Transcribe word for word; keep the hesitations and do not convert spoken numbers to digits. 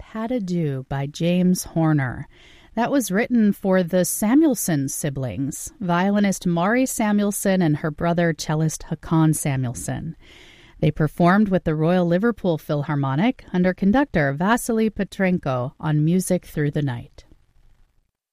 Had-a-Do by James Horner. That was written for the Samuelson siblings, violinist Maury Samuelson and her brother cellist Haakon Samuelson. They performed with the Royal Liverpool Philharmonic under conductor Vasily Petrenko on Music Through the Night.